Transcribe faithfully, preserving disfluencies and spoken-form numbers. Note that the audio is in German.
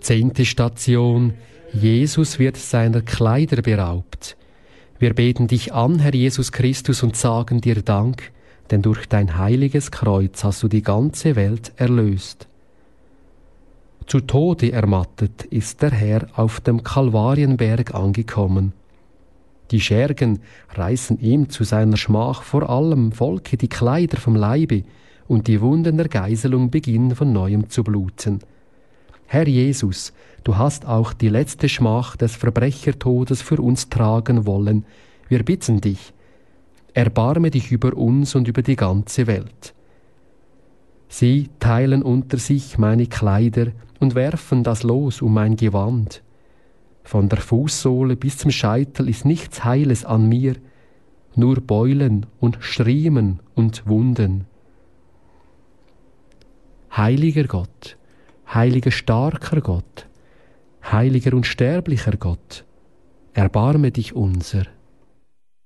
Zehnte Station. Jesus wird seiner Kleider beraubt. Wir beten dich an, Herr Jesus Christus, und sagen dir Dank, denn durch dein heiliges Kreuz hast du die ganze Welt erlöst. Zu Tode ermattet ist der Herr auf dem Kalvarienberg angekommen. Die Schergen reißen ihm zu seiner Schmach vor allem Volke die Kleider vom Leibe, und die Wunden der Geißelung beginnen von neuem zu bluten. Herr Jesus, du hast auch die letzte Schmach des Verbrechertodes für uns tragen wollen. Wir bitten dich, erbarme dich über uns und über die ganze Welt. Sie teilen unter sich meine Kleider und werfen das Los um mein Gewand. Von der Fußsohle bis zum Scheitel ist nichts Heiles an mir, nur Beulen und Striemen und Wunden. Heiliger Gott, heiliger starker Gott, heiliger unsterblicher Gott, erbarme dich unser.